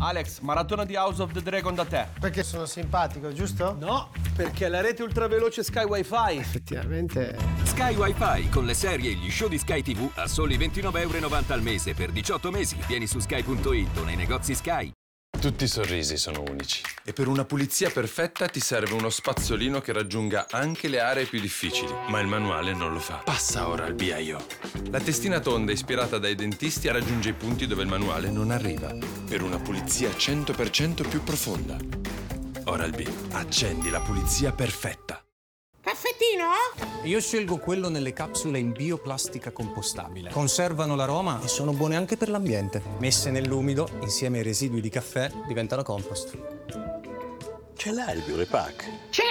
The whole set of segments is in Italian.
Alex, maratona di House of the Dragon da te. Perché sono simpatico, giusto? No, perché la rete ultraveloce Sky Wi-Fi. Effettivamente. Sky Wi-Fi con le serie e gli show di Sky TV a soli 29,90 € al mese per 18 mesi. Vieni su sky.it o nei negozi Sky. Tutti i sorrisi sono unici. E per una pulizia perfetta ti serve uno spazzolino che raggiunga anche le aree più difficili. Ma il manuale non lo fa. Passa Oral-B IO. La testina tonda ispirata dai dentisti raggiunge i punti dove il manuale non arriva. Per una pulizia 100% più profonda. Oral-B. Accendi la pulizia perfetta. Caffettino? Io scelgo quello nelle capsule in bioplastica compostabile. Conservano l'aroma e sono buone anche per l'ambiente. Messe nell'umido, insieme ai residui di caffè, diventano compost. Ce l'ha il Biorepack? Ce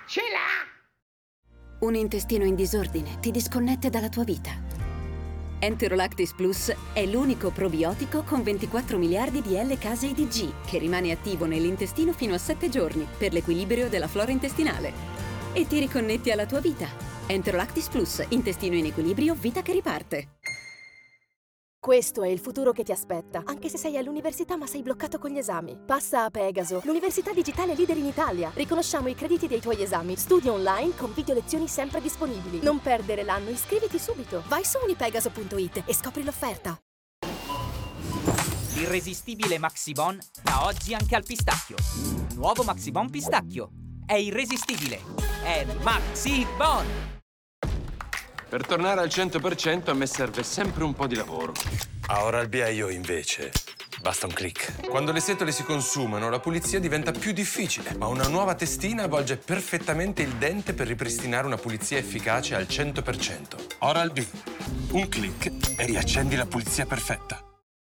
l'ha! Un intestino in disordine ti disconnette dalla tua vita. Enterolactis Plus è l'unico probiotico con 24 miliardi di L-casein-D che rimane attivo nell'intestino fino a 7 giorni per l'equilibrio della flora intestinale. E ti riconnetti alla tua vita. Enterolactis Plus, intestino in equilibrio, vita che riparte. Questo è il futuro che ti aspetta, anche se sei all'università ma sei bloccato con gli esami. Passa a Pegaso, l'università digitale leader in Italia. Riconosciamo i crediti dei tuoi esami. Studia online con video lezioni sempre disponibili. Non perdere l'anno, iscriviti subito. Vai su unipegaso.it e scopri l'offerta. L'irresistibile Maxibon da oggi anche al pistacchio. Nuovo Maxibon pistacchio. È irresistibile. È Maxibon. Per tornare al 100% a me serve sempre un po' di lavoro. A Oral-B IO invece basta un click. Quando le setole si consumano, la pulizia diventa più difficile, ma una nuova testina avvolge perfettamente il dente per ripristinare una pulizia efficace al 100%. Oral-B. Un click e riaccendi la pulizia perfetta.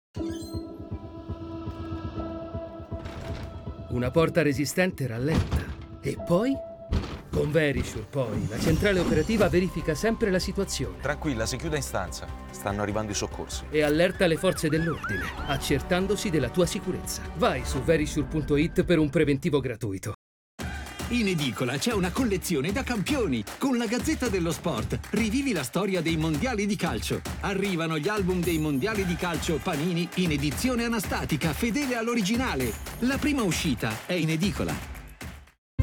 Una porta resistente rallenta. E poi? Con Verisure, poi, la centrale operativa verifica sempre la situazione. Tranquilla, si chiuda in stanza. Stanno arrivando i soccorsi. E allerta le forze dell'ordine, accertandosi della tua sicurezza. Vai su verisure.it per un preventivo gratuito. In edicola c'è una collezione da campioni. Con la Gazzetta dello Sport rivivi la storia dei mondiali di calcio. Arrivano gli album dei mondiali di calcio Panini in edizione anastatica, fedele all'originale. La prima uscita è in edicola.